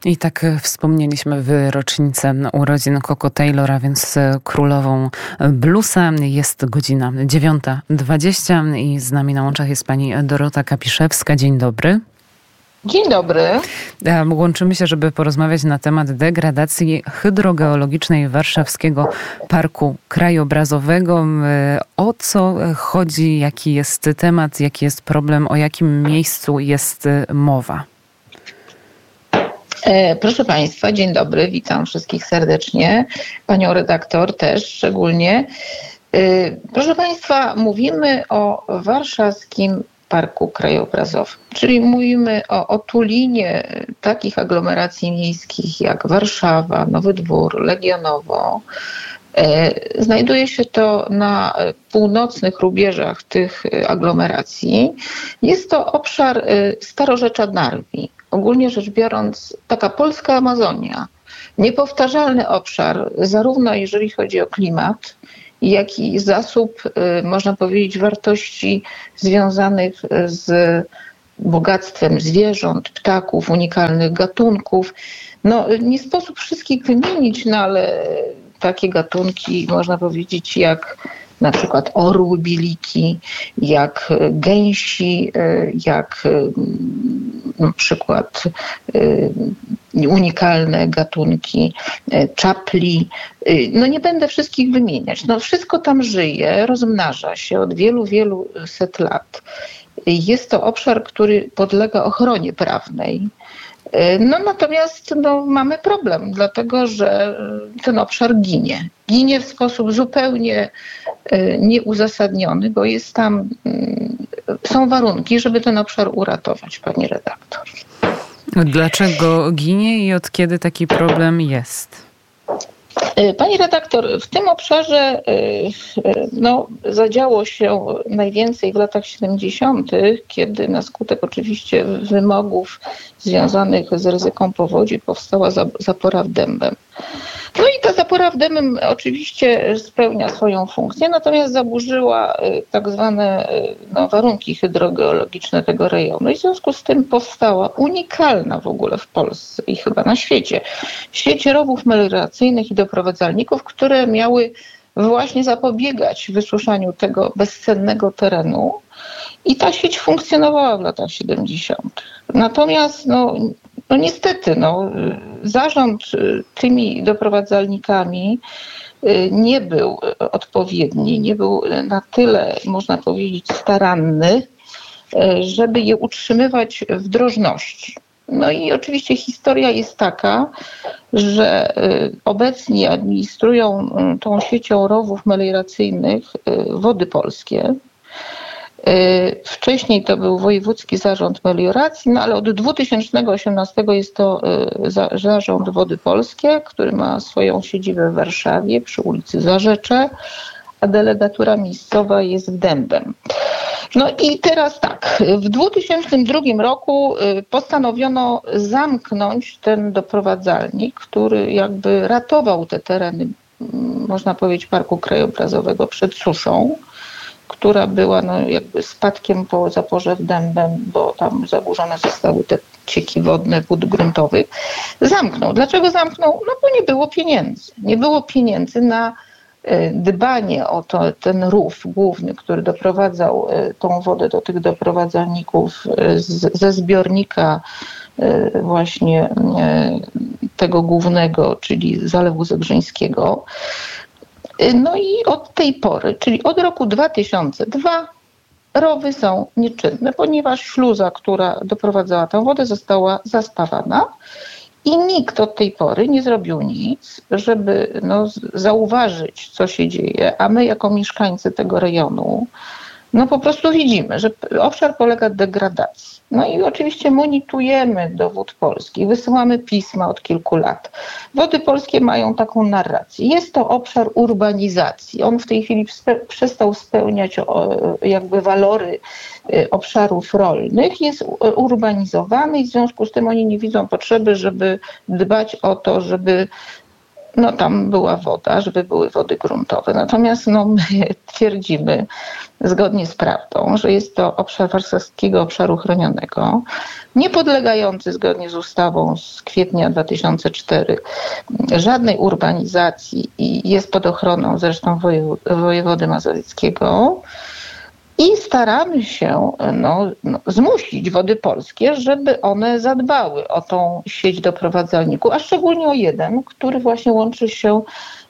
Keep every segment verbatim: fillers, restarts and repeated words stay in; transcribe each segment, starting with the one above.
I tak wspomnieliśmy w rocznicę urodzin Koko Taylor, a więc królową bluesa. Jest godzina dziewiąta dwadzieścia i z nami na łączach jest pani Dorota Kapiszewska. Dzień dobry. Dzień dobry. Łączymy się, żeby porozmawiać na temat degradacji hydrogeologicznej Warszawskiego Parku Krajobrazowego. O co chodzi, jaki jest temat, jaki jest problem, o jakim miejscu jest mowa? Proszę Państwa, dzień dobry, witam wszystkich serdecznie, panią redaktor też szczególnie. Proszę Państwa, mówimy o Warszawskim Parku Krajobrazowym, czyli mówimy o otulinie takich aglomeracji miejskich jak Warszawa, Nowy Dwór, Legionowo. Znajduje się to na północnych rubieżach tych aglomeracji. Jest to obszar Starorzecza Narwi. Ogólnie rzecz biorąc, taka polska Amazonia. Niepowtarzalny obszar, zarówno jeżeli chodzi o klimat, jak i zasób, można powiedzieć, wartości związanych z bogactwem zwierząt, ptaków, unikalnych gatunków. No, nie sposób wszystkich wymienić, no ale takie gatunki, można powiedzieć, jak na przykład orły bieliki, jak gęsi, jak na przykład unikalne gatunki czapli. No nie będę wszystkich wymieniać. No wszystko tam żyje, rozmnaża się od wielu, wielu set lat. Jest to obszar, który podlega ochronie prawnej. No natomiast no, mamy problem, dlatego że ten obszar ginie. Ginie w sposób zupełnie nieuzasadniony, bo jest tam, są warunki, żeby ten obszar uratować, pani redaktor. Dlaczego ginie i od kiedy taki problem jest? Pani redaktor, w tym obszarze no, zadziało się najwięcej w latach siedemdziesiątych, kiedy na skutek oczywiście wymogów związanych z ryzyką powodzi powstała zapora w Dębem. No i ta zapora w Dębem oczywiście spełnia swoją funkcję, natomiast zaburzyła tak zwane no, warunki hydrogeologiczne tego rejonu i w związku z tym powstała unikalna w ogóle w Polsce i chyba na świecie sieć rowów melioracyjnych i doprowadzalników, które miały właśnie zapobiegać wysuszaniu tego bezcennego terenu. I ta sieć funkcjonowała w latach siedemdziesiątych. Natomiast no, no niestety no, zarząd tymi doprowadzalnikami nie był odpowiedni, nie był na tyle, można powiedzieć, staranny, żeby je utrzymywać w drożności. No i oczywiście historia jest taka, że obecnie administrują tą siecią rowów melioracyjnych Wody Polskie. Wcześniej to był Wojewódzki Zarząd Melioracji, no ale od dwa tysiące osiemnastego jest to Zarząd Wody Polskie, który ma swoją siedzibę w Warszawie przy ulicy Zarzecze, a delegatura miejscowa jest w Dębem. No i teraz tak, w dwa tysiące drugim roku postanowiono zamknąć ten doprowadzalnik, który jakby ratował te tereny, można powiedzieć, Parku Krajobrazowego przed suszą, która była no, jakby spadkiem po zaporze w Dębem, bo tam zaburzone zostały te cieki wodne wód gruntowych. Zamknął. Dlaczego zamknął? No bo nie było pieniędzy. Nie było pieniędzy na dbanie o to, ten rów główny, który doprowadzał tą wodę do tych doprowadzalników z, ze zbiornika właśnie tego głównego, czyli Zalewu Zegrzyńskiego. No i od tej pory, czyli od roku dwa tysiące drugiego, rowy są nieczynne, ponieważ śluza, która doprowadzała tę wodę, została zaspawana i nikt od tej pory nie zrobił nic, żeby no, zauważyć, co się dzieje, a my jako mieszkańcy tego rejonu no po prostu widzimy, że obszar polega degradacji. No i oczywiście monitorujemy do Wód Polskich, wysyłamy pisma od kilku lat. Wody Polskie mają taką narrację. Jest to obszar urbanizacji. On w tej chwili spe- przestał spełniać o, jakby walory y, obszarów rolnych. Jest urbanizowany i w związku z tym oni nie widzą potrzeby, żeby dbać o to, żeby no tam była woda, żeby były wody gruntowe. Natomiast no, my twierdzimy zgodnie z prawdą, że jest to obszar warszawskiego obszaru chronionego, niepodlegający zgodnie z ustawą z kwietnia dwa tysiące czwartego żadnej urbanizacji i jest pod ochroną zresztą wojewody mazowieckiego. I staramy się no, no, zmusić Wody Polskie, żeby one zadbały o tą sieć doprowadzalników, a szczególnie o jeden, który właśnie łączy się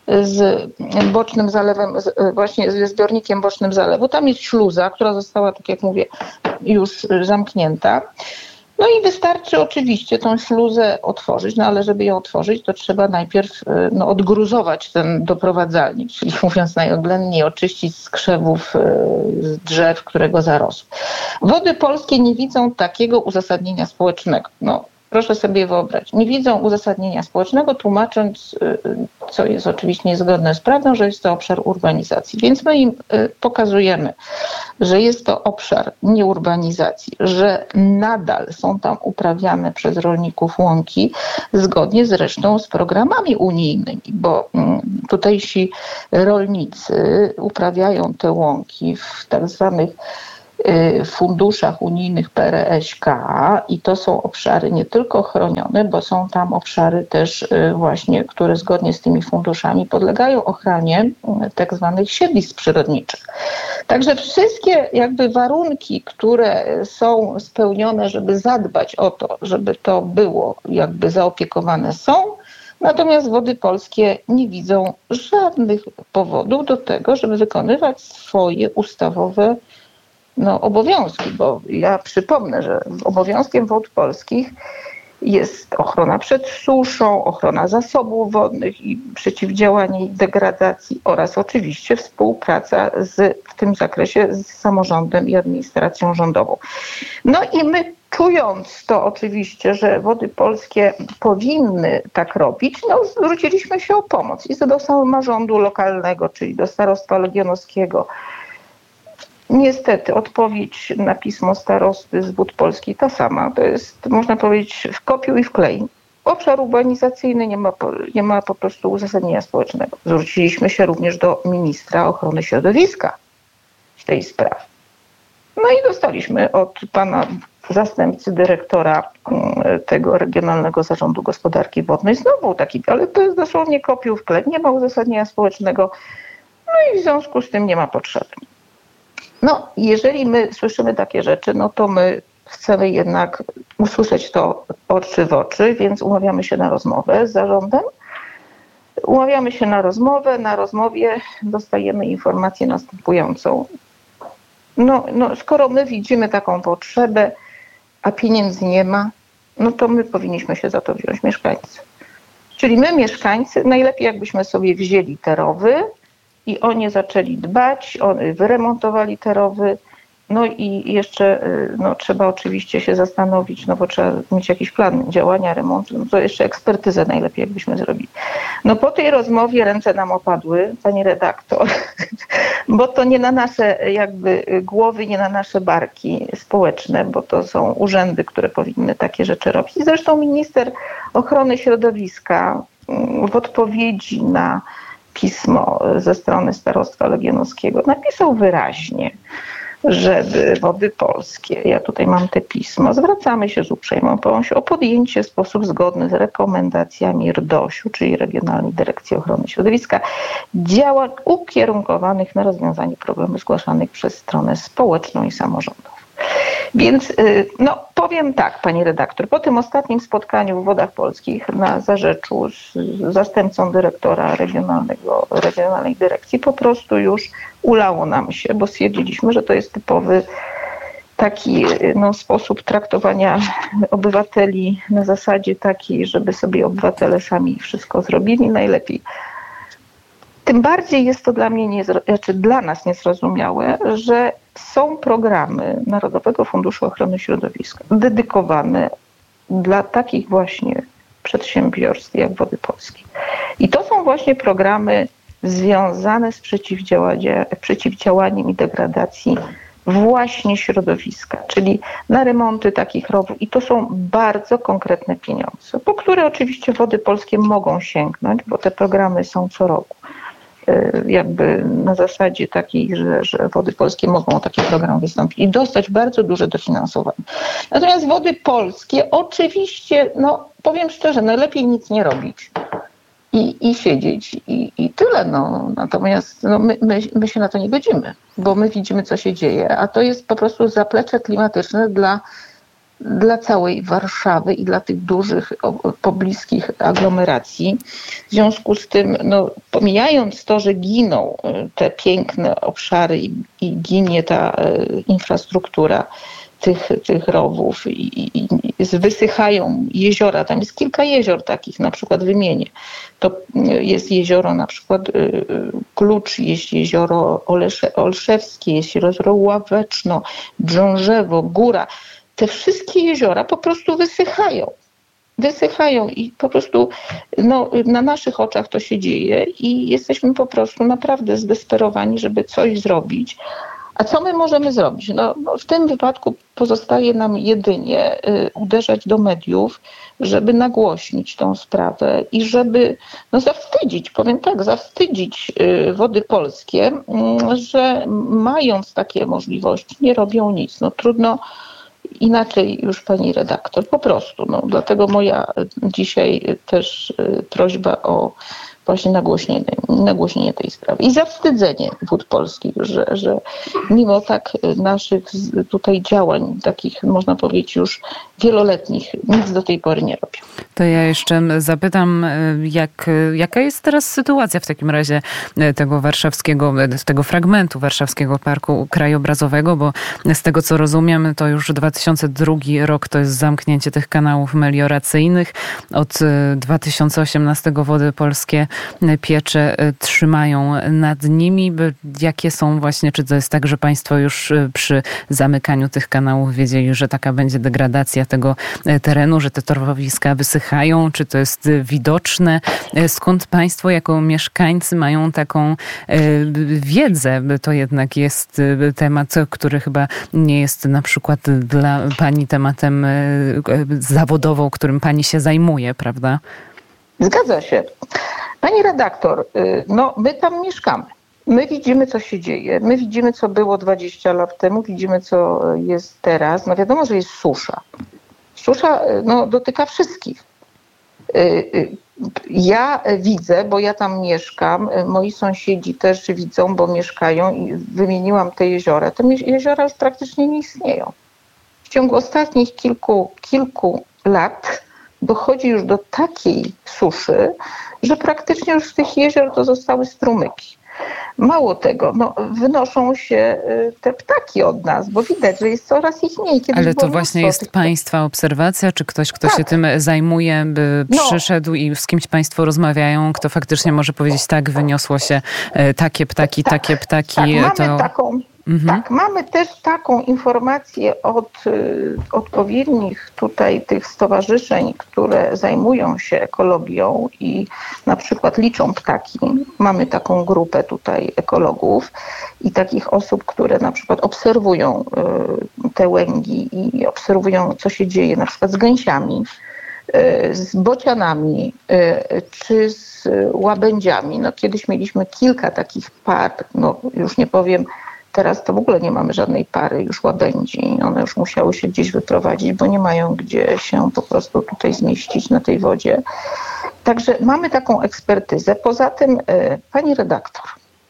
z bocznym zalewem, z, właśnie ze zbiornikiem bocznym zalewu. Tam jest śluza, która została, tak jak mówię, już zamknięta. No i wystarczy oczywiście tą śluzę otworzyć, no ale żeby ją otworzyć, to trzeba najpierw no, odgruzować ten doprowadzalnik, czyli mówiąc najoględniej, oczyścić z krzewów, z drzew, które go zarosły. Wody Polskie nie widzą takiego uzasadnienia społecznego. No, proszę sobie wyobrazić, nie widzą uzasadnienia społecznego, tłumacząc, co jest oczywiście niezgodne z prawdą, że jest to obszar urbanizacji. Więc my im pokazujemy, że jest to obszar nieurbanizacji, że nadal są tam uprawiane przez rolników łąki, zgodnie zresztą z programami unijnymi, bo tutejsi rolnicy uprawiają te łąki w tak zwanych funduszach unijnych P R S K i to są obszary nie tylko chronione, bo są tam obszary też właśnie, które zgodnie z tymi funduszami podlegają ochronie tak zwanych siedlisk przyrodniczych. Także wszystkie jakby warunki, które są spełnione, żeby zadbać o to, żeby to było jakby zaopiekowane, są. Natomiast Wody Polskie nie widzą żadnych powodów do tego, żeby wykonywać swoje ustawowe no, obowiązki, bo ja przypomnę, że obowiązkiem Wód Polskich jest ochrona przed suszą, ochrona zasobów wodnych i przeciwdziałanie degradacji oraz oczywiście współpraca z, w tym zakresie z samorządem i administracją rządową. No i my, czując to oczywiście, że Wody Polskie powinny tak robić, no zwróciliśmy się o pomoc i do samorządu lokalnego, czyli do starostwa legionowskiego. Niestety odpowiedź na pismo starosty z Wód Polskich ta sama. To jest, można powiedzieć, w kopiuj i wklej. Obszar urbanizacyjny nie ma, nie ma po prostu uzasadnienia społecznego. Zwróciliśmy się również do ministra ochrony środowiska w tej sprawie. No i dostaliśmy od pana zastępcy dyrektora tego Regionalnego Zarządu Gospodarki Wodnej znowu taki, ale to jest dosłownie kopiuj w klej. Nie ma uzasadnienia społecznego, no i w związku z tym nie ma potrzeby. No, jeżeli my słyszymy takie rzeczy, no to my chcemy jednak usłyszeć to oczy w oczy, więc umawiamy się na rozmowę z zarządem. Umawiamy się na rozmowę, na rozmowie dostajemy informację następującą. No, no, skoro my widzimy taką potrzebę, a pieniędzy nie ma, no to my powinniśmy się za to wziąć, mieszkańcy. Czyli my, mieszkańcy, najlepiej jakbyśmy sobie wzięli te rowy, i oni zaczęli dbać, oni wyremontowali te rowy, no i jeszcze no, trzeba oczywiście się zastanowić, no bo trzeba mieć jakiś plan działania, remontu, no to jeszcze ekspertyzę najlepiej jakbyśmy zrobili. No po tej rozmowie ręce nam opadły, pani redaktor, bo to nie na nasze jakby głowy, nie na nasze barki społeczne, bo to są urzędy, które powinny takie rzeczy robić. I zresztą minister ochrony środowiska w odpowiedzi na pismo ze strony Starostwa Legionowskiego napisał wyraźnie, żeby Wody Polskie, ja tutaj mam te pismo, zwracamy się z uprzejmą prośbą o podjęcie w sposób zgodny z rekomendacjami R D O S-u, czyli Regionalnej Dyrekcji Ochrony Środowiska, działań ukierunkowanych na rozwiązanie problemów zgłaszanych przez stronę społeczną i samorządową. Więc no, powiem tak, pani redaktor, po tym ostatnim spotkaniu w Wodach Polskich na Zarzeczu z zastępcą dyrektora regionalnego, regionalnej dyrekcji po prostu już ulało nam się, bo stwierdziliśmy, że to jest typowy taki no, sposób traktowania obywateli na zasadzie takiej, żeby sobie obywatele sami wszystko zrobili najlepiej. Tym bardziej jest to dla mnie, nie, znaczy dla nas niezrozumiałe, że są programy Narodowego Funduszu Ochrony Środowiska dedykowane dla takich właśnie przedsiębiorstw jak Wody Polskie. I to są właśnie programy związane z przeciwdziałaniem, przeciwdziałaniem i degradacji właśnie środowiska, czyli na remonty takich rowów. I to są bardzo konkretne pieniądze, bo po które oczywiście Wody Polskie mogą sięgnąć, bo te programy są co roku. Jakby na zasadzie takiej, że, że Wody Polskie mogą o taki program wystąpić i dostać bardzo duże dofinansowanie. Natomiast Wody Polskie oczywiście, no powiem szczerze, najlepiej nic nie robić i, i siedzieć i, i tyle. No. Natomiast no, my, my, my się na to nie godzimy, bo my widzimy, co się dzieje, a to jest po prostu zaplecze klimatyczne dla dla całej Warszawy i dla tych dużych, pobliskich aglomeracji. W związku z tym, no, pomijając to, że giną te piękne obszary i, i ginie ta infrastruktura tych, tych rowów i, i, i wysychają jeziora, tam jest kilka jezior takich, na przykład wymienię. To jest jezioro na przykład Klucz, jest jezioro Olesze, Olszewskie, jest jezioro Ławeczno, Drążewo, Góra. Te wszystkie jeziora po prostu wysychają. Wysychają i po prostu no, na naszych oczach to się dzieje i jesteśmy po prostu naprawdę zdesperowani, żeby coś zrobić. A co my możemy zrobić? No, no w tym wypadku pozostaje nam jedynie y, uderzać do mediów, żeby nagłośnić tą sprawę i żeby no, zawstydzić, powiem tak, zawstydzić y, Wody Polskie, y, że mając takie możliwości nie robią nic. No trudno inaczej już pani redaktor, po prostu. No, dlatego moja dzisiaj też prośba o właśnie nagłośnienie, nagłośnienie tej sprawy. I zawstydzenie Wód Polskich, że, że mimo tak naszych tutaj działań, takich można powiedzieć już wieloletnich, nic do tej pory nie robią. To ja jeszcze zapytam, jak, jaka jest teraz sytuacja w takim razie tego warszawskiego, tego fragmentu Warszawskiego Parku Krajobrazowego, bo z tego co rozumiem, to już dwa tysiące drugi rok to jest zamknięcie tych kanałów melioracyjnych. Od dwa tysiące osiemnastego Wody Polskie piecze trzymają nad nimi. Jakie są właśnie, czy to jest tak, że państwo już przy zamykaniu tych kanałów wiedzieli, że taka będzie degradacja tego terenu, że te torwowiska wysychają, czy to jest widoczne? Skąd państwo jako mieszkańcy mają taką wiedzę? To jednak jest temat, który chyba nie jest na przykład dla pani tematem zawodową, którym pani się zajmuje, prawda? Zgadza się. Pani redaktor, no my tam mieszkamy. My widzimy, co się dzieje. My widzimy, co było dwadzieścia lat temu. Widzimy, co jest teraz. No wiadomo, że jest susza. Susza no, dotyka wszystkich. Ja widzę, bo ja tam mieszkam. Moi sąsiedzi też widzą, bo mieszkają i wymieniłam te jeziora. Te jeziora już praktycznie nie istnieją. W ciągu ostatnich kilku, kilku lat dochodzi już do takiej suszy, że praktycznie już z tych jezior to zostały strumyki. Mało tego, no, wynoszą się te ptaki od nas, bo widać, że jest coraz ich mniej. Kiedyś ale to właśnie jest państwa obserwacja, czy ktoś, kto tak. się tym zajmuje, by no. przyszedł i z kimś państwo rozmawiają, kto faktycznie może powiedzieć, tak, wyniosło się takie ptaki, tak, takie ptaki. Tak, to... mamy taką... Mhm. Tak, mamy też taką informację od y, odpowiednich tutaj tych stowarzyszeń, które zajmują się ekologią i na przykład liczą ptaki. Mamy taką grupę tutaj ekologów i takich osób, które na przykład obserwują y, te łęgi i obserwują, co się dzieje na przykład z gęsiami, y, z bocianami y, czy z łabędziami. No, kiedyś mieliśmy kilka takich par, no już nie powiem. Teraz to w ogóle nie mamy żadnej pary już łabędzi. One już musiały się gdzieś wyprowadzić, bo nie mają gdzie się po prostu tutaj zmieścić na tej wodzie. Także mamy taką ekspertyzę. Poza tym, pani redaktor,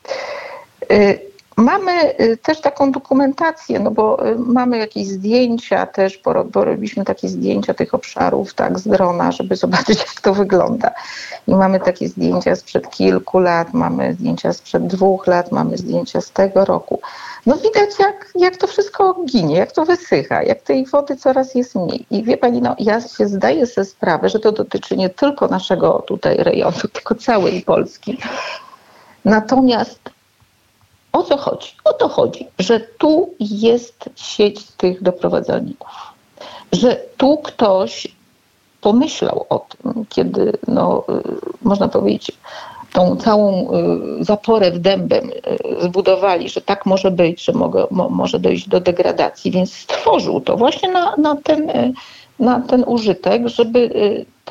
mamy też taką dokumentację, no bo mamy jakieś zdjęcia też, bo robiliśmy takie zdjęcia tych obszarów tak z drona, żeby zobaczyć, jak to wygląda. I mamy takie zdjęcia sprzed kilku lat, mamy zdjęcia sprzed dwóch lat, mamy zdjęcia z tego roku. No widać, jak, jak to wszystko ginie, jak to wysycha, jak tej wody coraz jest mniej. I wie pani, no ja się zdaję sobie sprawę, że to dotyczy nie tylko naszego tutaj rejonu, tylko całej Polski. Natomiast o co chodzi? O to chodzi, że tu jest sieć tych doprowadzalników. Że tu ktoś pomyślał o tym, kiedy, no, można powiedzieć, tą całą zaporę w dębem zbudowali, że tak może być, że mogę, mo, może dojść do degradacji, więc stworzył to właśnie na, na, ten, na ten użytek, żeby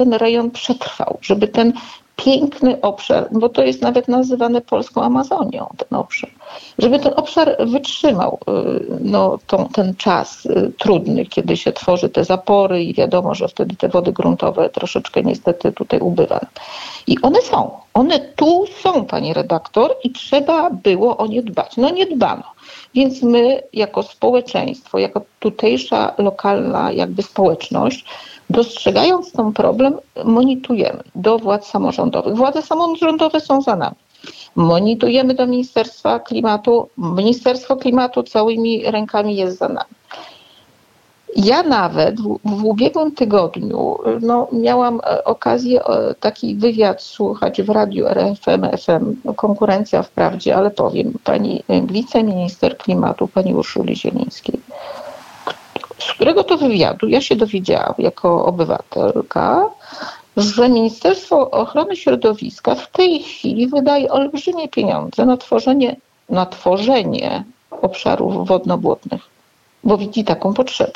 ten rejon przetrwał, żeby ten piękny obszar, bo to jest nawet nazywane polską Amazonią, ten obszar, żeby ten obszar wytrzymał no, tą, ten czas trudny, kiedy się tworzy te zapory i wiadomo, że wtedy te wody gruntowe troszeczkę niestety tutaj ubywa. I one są, one tu są, pani redaktor, i trzeba było o nie dbać. No nie dbano. Więc my jako społeczeństwo, jako tutejsza lokalna jakby społeczność, dostrzegając ten problem, monitorujemy do władz samorządowych. Władze samorządowe są za nami. Monitorujemy do Ministerstwa Klimatu. Ministerstwo Klimatu całymi rękami jest za nami. Ja nawet w, w ubiegłym tygodniu no, miałam okazję taki wywiad słuchać w radiu R F M F M, no, konkurencja wprawdzie, ale powiem, pani wiceminister klimatu, pani Urszuli Zielińskiej, z którego to wywiadu ja się dowiedziałam jako obywatelka, że Ministerstwo Ochrony Środowiska w tej chwili wydaje olbrzymie pieniądze na tworzenie, na tworzenie obszarów wodno-błotnych, bo widzi taką potrzebę.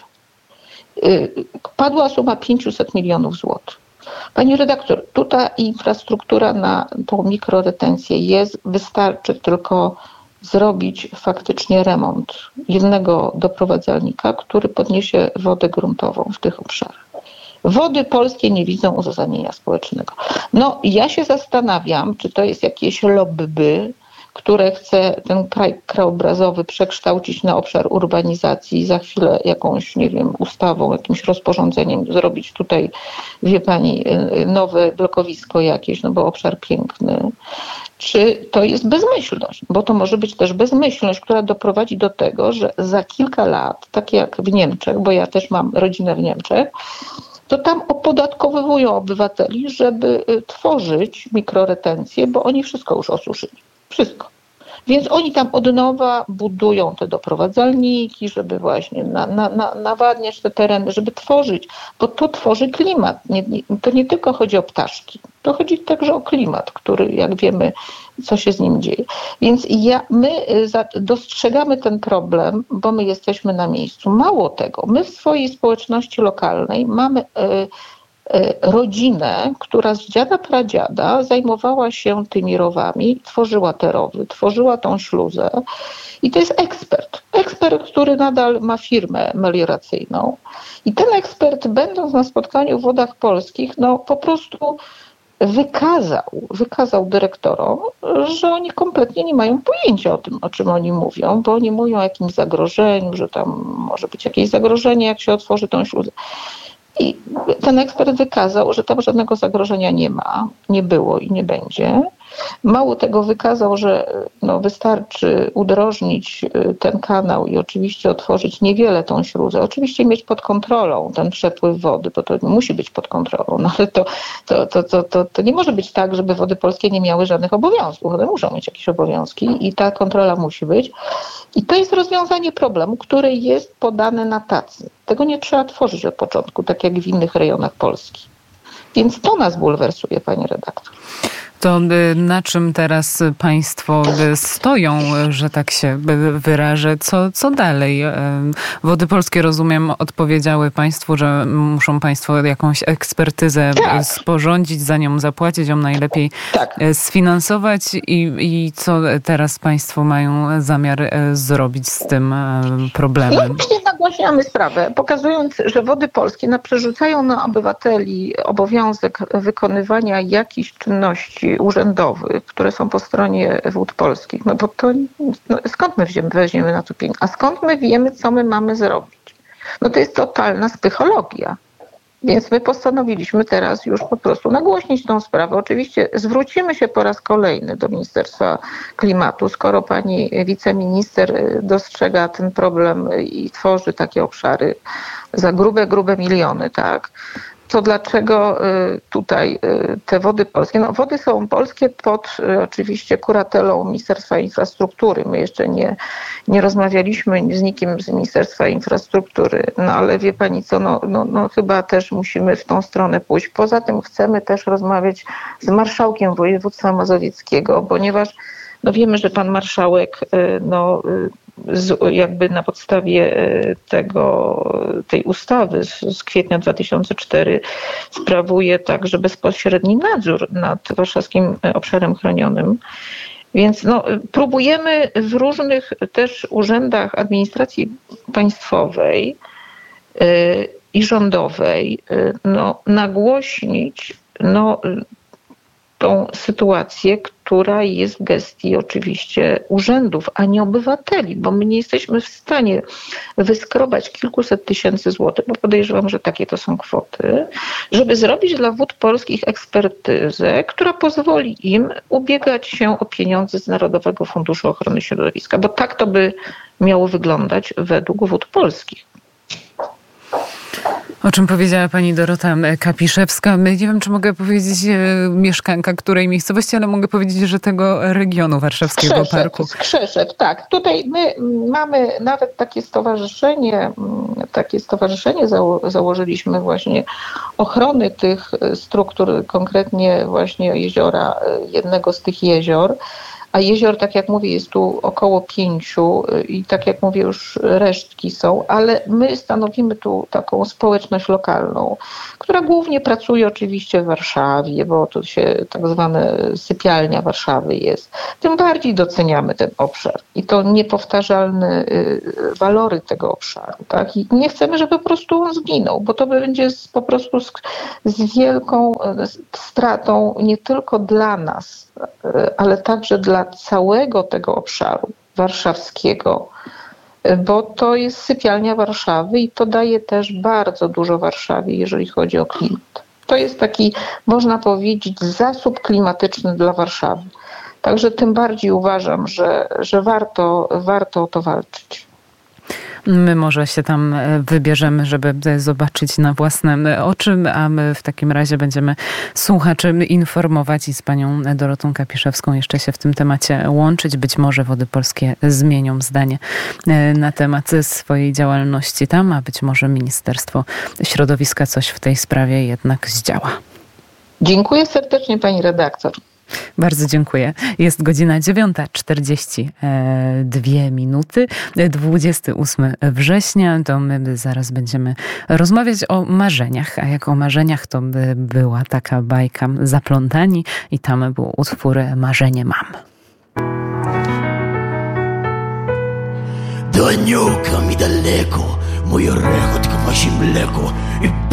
Padła suma pięćset milionów złotych. Pani redaktor, tutaj infrastruktura na tą mikroretencję jest, wystarczy tylko zrobić faktycznie remont jednego doprowadzalnika, który podniesie wodę gruntową w tych obszarach. Wody polskie nie widzą uzasadnienia społecznego. No ja się zastanawiam, czy to jest jakieś lobby, które chce ten kraj krajobrazowy przekształcić na obszar urbanizacji i za chwilę jakąś, nie wiem, ustawą, jakimś rozporządzeniem zrobić tutaj, wie pani, nowe blokowisko jakieś, no bo obszar piękny. Czy to jest bezmyślność? Bo to może być też bezmyślność, która doprowadzi do tego, że za kilka lat, tak jak w Niemczech, bo ja też mam rodzinę w Niemczech, to tam opodatkowują obywateli, żeby tworzyć mikroretencje, bo oni wszystko już osuszyli. Wszystko. Więc oni tam od nowa budują te doprowadzalniki, żeby właśnie na, na, na, nawadniać te tereny, żeby tworzyć, bo to tworzy klimat. Nie, nie, to nie tylko chodzi o ptaszki, to chodzi także o klimat, który, jak wiemy, co się z nim dzieje. Więc ja, my za, dostrzegamy ten problem, bo my jesteśmy na miejscu. Mało tego, my w swojej społeczności lokalnej mamy y, rodzinę, która z dziada pradziada zajmowała się tymi rowami, tworzyła te rowy, tworzyła tą śluzę i to jest ekspert. Ekspert, który nadal ma firmę melioracyjną i ten ekspert, będąc na spotkaniu w Wodach Polskich, no po prostu wykazał, wykazał dyrektorom, że oni kompletnie nie mają pojęcia o tym, o czym oni mówią, bo oni mówią o jakimś zagrożeniu, że tam może być jakieś zagrożenie, jak się otworzy tą śluzę. I ten ekspert wykazał, że tam żadnego zagrożenia nie ma, nie było i nie będzie. Mało tego, wykazał, że no, wystarczy udrożnić ten kanał i oczywiście otworzyć niewiele tą śluzę. Oczywiście mieć pod kontrolą ten przepływ wody, bo to musi być pod kontrolą, no ale to, to, to, to, to, to nie może być tak, żeby Wody Polskie nie miały żadnych obowiązków. One muszą mieć jakieś obowiązki i ta kontrola musi być. I to jest rozwiązanie problemu, które jest podane na tacy. Tego nie trzeba tworzyć od początku, tak jak w innych rejonach Polski. Więc to nas bulwersuje, pani redaktor. To na czym teraz państwo stoją, że tak się wyrażę? Co, co dalej? Wody Polskie, rozumiem, odpowiedziały państwu, że muszą państwo jakąś ekspertyzę tak. sporządzić, za nią zapłacić, ją najlepiej tak. sfinansować. I, I co teraz państwo mają zamiar zrobić z tym problemem? No właśnie nagłaśniamy sprawę, pokazując, że Wody Polskie no, przerzucają na obywateli obowiązek wykonywania jakichś czynności urzędowych, które są po stronie Wód Polskich, no bo to no, skąd my weźmiemy, weźmiemy na to pieniądze? A skąd my wiemy, co my mamy zrobić? No to jest totalna psychologia. Więc my postanowiliśmy teraz już po prostu nagłośnić tą sprawę. Oczywiście zwrócimy się po raz kolejny do Ministerstwa Klimatu, skoro pani wiceminister dostrzega ten problem i tworzy takie obszary za grube, grube miliony, tak? To dlaczego tutaj te Wody Polskie? No, Wody są polskie pod oczywiście kuratelą Ministerstwa Infrastruktury. My jeszcze nie, nie rozmawialiśmy z nikim z Ministerstwa Infrastruktury, no ale wie pani co, no, no, no chyba też musimy w tą stronę pójść. Poza tym chcemy też rozmawiać z marszałkiem województwa mazowieckiego, ponieważ no wiemy, że pan marszałek no, jakby na podstawie tego, tej ustawy z kwietnia dwa tysiące czwartego sprawuje także bezpośredni nadzór nad warszawskim obszarem chronionym. Więc no, próbujemy w różnych też urzędach administracji państwowej i rządowej no, nagłośnić no, tą sytuację, która jest w gestii oczywiście urzędów, a nie obywateli, bo my nie jesteśmy w stanie wyskrobać kilkuset tysięcy złotych, bo podejrzewam, że takie to są kwoty, żeby zrobić dla Wód Polskich ekspertyzę, która pozwoli im ubiegać się o pieniądze z Narodowego Funduszu Ochrony Środowiska, bo tak to by miało wyglądać według Wód Polskich. O czym powiedziała pani Dorota Kapiszewska. Nie wiem, czy mogę powiedzieć mieszkanka której miejscowości, ale mogę powiedzieć, że tego regionu warszawskiego Krzeszew, parku. Krzeszew, tak. Tutaj my mamy nawet takie stowarzyszenie, takie stowarzyszenie zało- założyliśmy właśnie ochrony tych struktur, konkretnie właśnie jeziora, jednego z tych jezior. A jezior, tak jak mówię, jest tu około pięciu i tak jak mówię, już resztki są, ale my stanowimy tu taką społeczność lokalną, która głównie pracuje oczywiście w Warszawie, bo to się tak zwane sypialnia Warszawy jest. Tym bardziej doceniamy ten obszar i to niepowtarzalne walory tego obszaru. Tak? I nie chcemy, żeby po prostu on zginął, bo to będzie z, po prostu z, z wielką stratą nie tylko dla nas, ale także dla całego tego obszaru warszawskiego, bo to jest sypialnia Warszawy i to daje też bardzo dużo Warszawie, jeżeli chodzi o klimat. To jest taki, można powiedzieć, zasób klimatyczny dla Warszawy. Także tym bardziej uważam, że, że warto, warto o to walczyć. My może się tam wybierzemy, żeby zobaczyć na własne oczy, a my w takim razie będziemy słuchaczy informować i z panią Dorotą Kapiszewską jeszcze się w tym temacie łączyć. Być może Wody Polskie zmienią zdanie na temat swojej działalności tam, a być może Ministerstwo Środowiska coś w tej sprawie jednak zdziała. Dziękuję serdecznie pani redaktor. Bardzo dziękuję. Jest godzina dziewiąta czterdzieści dwie minuty, dwudziestego ósmego września. To my zaraz będziemy rozmawiać o marzeniach. A jak o marzeniach, to by była taka bajka Zaplątani i tam był utwór Marzenie mam. Do aniołka mi daleko, moje rechot kwasi mleko i